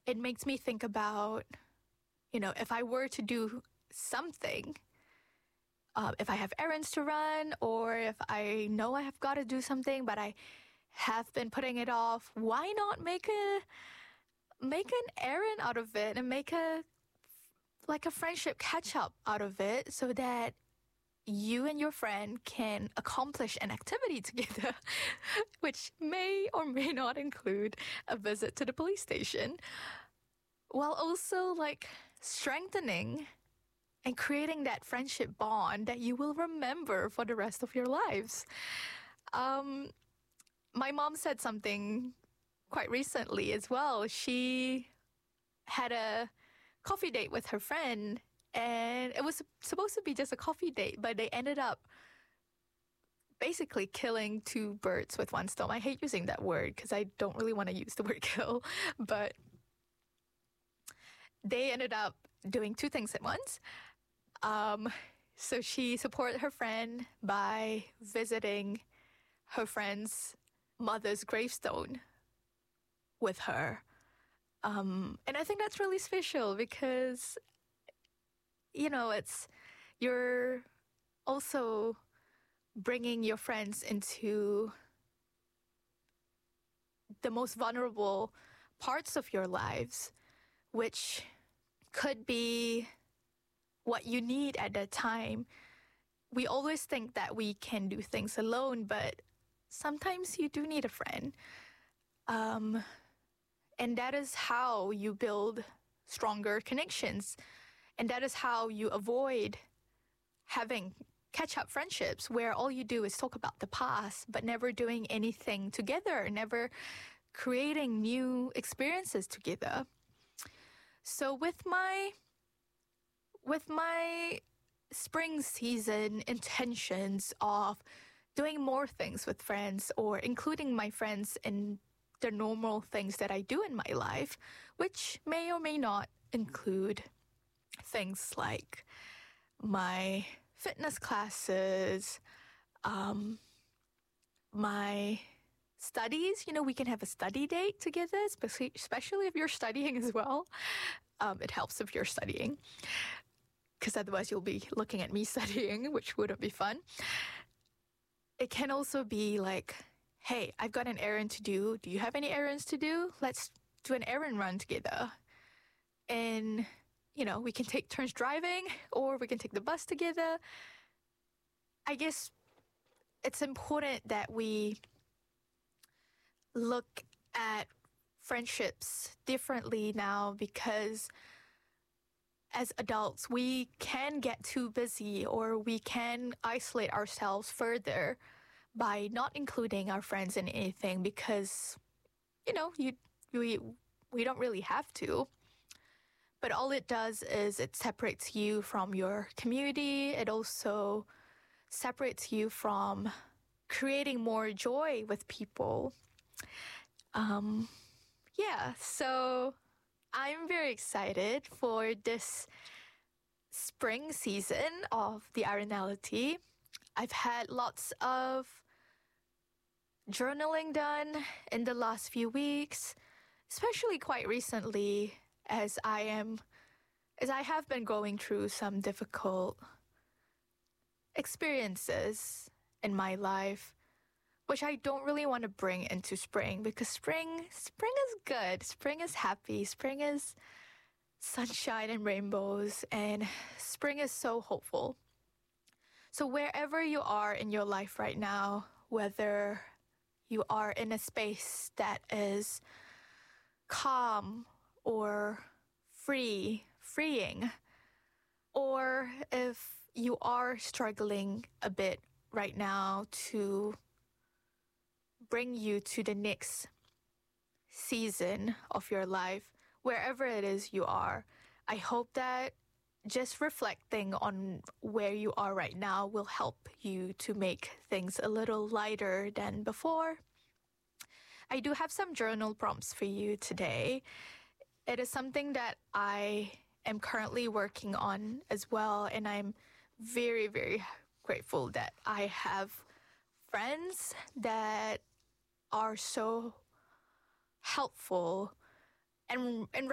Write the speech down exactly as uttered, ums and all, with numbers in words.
it makes me think about, you know, if I were to do something, uh, if I have errands to run, or if I know I have got to do something, but I have been putting it off, why not make a make an errand out of it and make a like a friendship catch up out of it, so that you and your friend can accomplish an activity together, which may or may not include a visit to the police station, while also like strengthening and creating that friendship bond that you will remember for the rest of your lives. Um, my mom said something quite recently as well. She had a coffee date with her friend, and it was supposed to be just a coffee date, but they ended up basically killing two birds with one stone. I hate using that word because I don't really want to use the word kill, but they ended up doing two things at once. Um, so she supported her friend by visiting her friend's mother's gravestone with her. Um, and I think that's really special because, you know, it's, you're also bringing your friends into the most vulnerable parts of your lives, which could be what you need at that time. We always think that we can do things alone, but sometimes you do need a friend. Um, and that is how you build stronger connections. And that is how you avoid having catch-up friendships where all you do is talk about the past, but never doing anything together, never creating new experiences together. So with my with my spring season intentions of doing more things with friends, or including my friends in the normal things that I do in my life, which may or may not include things like my fitness classes, um, my studies. You know, we can have a study date together, especially, especially if you're studying as well. Um, it helps if you're studying, because otherwise you'll be looking at me studying, which wouldn't be fun. It can also be like, hey, I've got an errand to do. Do you have any errands to do? Let's do an errand run together. And, you know, we can take turns driving, or we can take the bus together. I guess it's important that we look at friendships differently now, because as adults, we can get too busy, or we can isolate ourselves further by not including our friends in anything, because, you know, you we we don't really have to. But all it does is it separates you from your community. It also separates you from creating more joy with people. Um, yeah, so I'm very excited for this spring season of the Arenality. I've had lots of journaling done in the last few weeks, especially quite recently, as I am, as I have been going through some difficult experiences in my life, which I don't really want to bring into spring, because spring, spring is good. Spring is happy. Spring is sunshine and rainbows, and spring is so hopeful. So wherever you are in your life right now, whether you are in a space that is calm or free, freeing, or if you are struggling a bit right now to bring you to the next season of your life, wherever it is you are, I hope that just reflecting on where you are right now will help you to make things a little lighter than before. I do have some journal prompts for you today. It is something that I am currently working on as well, and I'm very, very grateful that I have friends that are so helpful and and